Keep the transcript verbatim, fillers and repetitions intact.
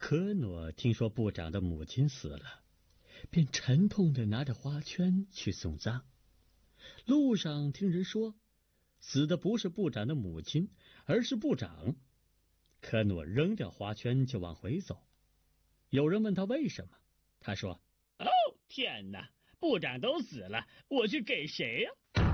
科诺听说部长的母亲死了，便沉痛地拿着花圈去送葬。路上听人说，死的不是部长的母亲，而是部长。科诺扔掉花圈就往回走。有人问他为什么，他说：“哦，天哪！部长都死了，我去给谁呀、啊？”